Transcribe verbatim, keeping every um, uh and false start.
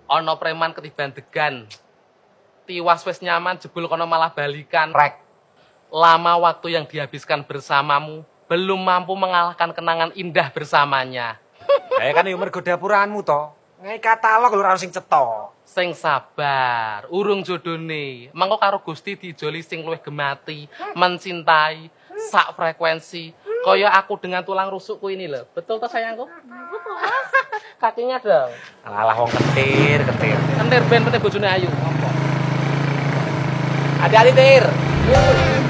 Ono preman ketiban degan. Tiwas wis nyaman jebul kono malah balikan. Rek. Lama waktu yang dihabiskan bersamamu belum mampu mengalahkan kenangan indah bersamanya. Kayak kan yo mergo dapuranmu to. Ngai katalog lho ora sing cetha. Sing sabar, urung jodone. Mangko karo Gusti dijoli sing luwih gemati, mencintai, sak frekuensi. Kaya aku dengan tulang rusukku ini loh. Betul toh sayangku? Kakinya dong. Alah wong ketir, ketir. Kentir ben penting bojone ayu. Hati-hati, Tir.